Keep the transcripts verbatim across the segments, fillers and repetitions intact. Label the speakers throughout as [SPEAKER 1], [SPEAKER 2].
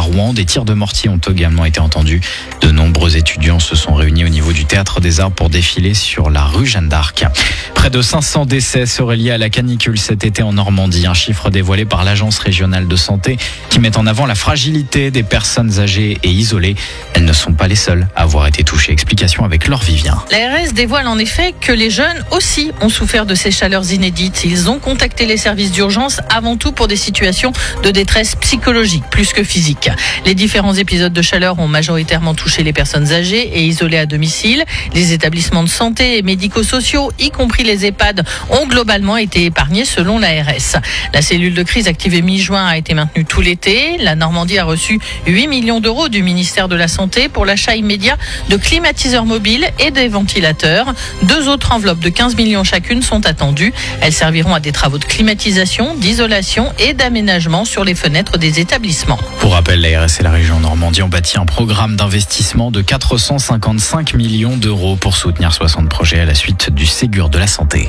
[SPEAKER 1] Rouen. Des tirs de mortier ont également été entendus. De nombreux étudiants se sont réunis au niveau du Théâtre des Arts pour défiler sur la rue Jeanne d'Arc. Près de cinq cents décès seraient liés à la canicule cet été en Normandie. Un chiffre dévoilé par l'Agence régionale de santé qui met en avant la fragilité des personnes âgées et isolées. Elles ne sont pas les seules à avoir été touchées. Explication avec Laure Vivien.
[SPEAKER 2] L'A R S dévoile en effet que les jeunes aussi ont souffert de ces chaleurs inédites. Ils ont contacté les services d'urgence avant tout pour des situations de détresse psychologique plus que physique. Les différents épisodes de chaleur ont majoritairement touché les personnes âgées et isolées à domicile. Les établissements de santé et médico-sociaux, y compris les EHPAD, ont globalement été épargnés selon l'A R S. La cellule de crise activée mi-juin a été maintenue tout l'été. La Normandie a reçu huit millions d'euros du ministère de la Santé pour l'achat immédiat de climatiseurs mobiles et des ventilateurs. Deux autres enveloppes de quinze millions chacune sont attendues. Elles serviront à des travaux de climatisation, d'isolation et d'aménagement sur les fenêtres des établissements.
[SPEAKER 1] Pour rappel, l'A R S et la région Normandie ont bâti un programme d'investissement de quatre cent cinquante-cinq millions d'euros pour soutenir soixante projets à la suite du Ségur de la santé.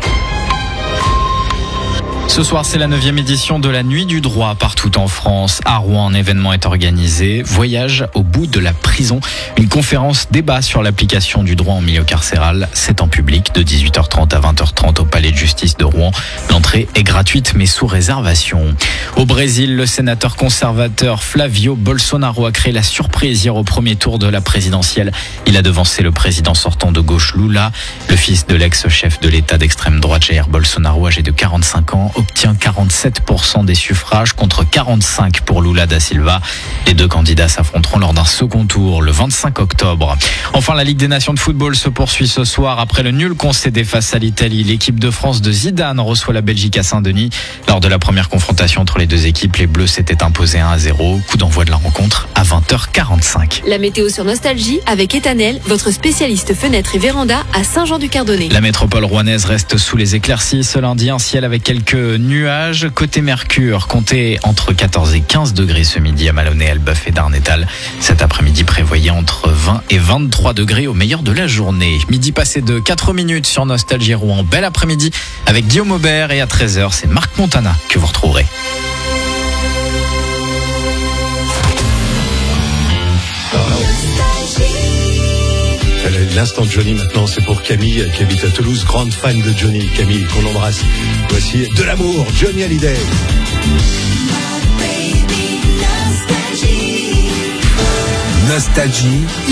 [SPEAKER 1] Ce soir, c'est la neuvième édition de la Nuit du droit partout en France. À Rouen, un événement est organisé. Voyage au bout de la prison. Une conférence débat sur l'application du droit en milieu carcéral. C'est en public de dix-huit heures trente à vingt heures trente au Palais de Justice de Rouen. L'entrée est gratuite mais sous réservation. Au Brésil, le sénateur conservateur Flavio Bolsonaro a créé la surprise hier au premier tour de la présidentielle. Il a devancé le président sortant de gauche Lula. Le fils de l'ex-chef de l'État d'extrême droite Jair Bolsonaro, âgé de quarante-cinq ans, obtient quarante-sept pour cent des suffrages contre quarante-cinq pour Lula da Silva. Les deux candidats s'affronteront lors d'un second tour le vingt-cinq octobre. Enfin, la Ligue des Nations de football se poursuit ce soir. Après le nul concédé face à l'Italie, l'équipe de France de Zidane reçoit la Belgique à Saint-Denis. Lors de la première confrontation entre les deux équipes, les Bleus s'étaient imposés un à zéro. Coup d'envoi de la rencontre à vingt heures quarante-cinq.
[SPEAKER 3] La météo sur Nostalgie avec Etanel, votre spécialiste fenêtres et véranda à Saint-Jean-du-Cardonnet.
[SPEAKER 1] La métropole rouennaise reste sous les éclaircies ce lundi. Un ciel avec quelques nuages. Côté Mercure, comptez entre quatorze et quinze degrés ce midi à Malonnet, Elbeuf et Darnétal. Cet après-midi, prévoyez entre vingt et vingt-trois degrés au meilleur de la journée. Midi passé de quatre minutes sur Nostalgie Rouen. Bel après-midi avec Guillaume Aubert et à treize heures, c'est Marc Montana que vous retrouverez.
[SPEAKER 4] L'instant de Johnny maintenant, c'est pour Camille qui habite à Toulouse, grande fan de Johnny. Camille, qu'on embrasse. Voici De l'amour, Johnny Hallyday. Nostalgie.